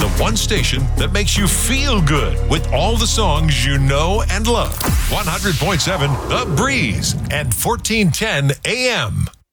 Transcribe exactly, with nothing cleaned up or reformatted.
The one station that makes you feel good with all the songs you know and love. one hundred point seven The Breeze and fourteen ten A M.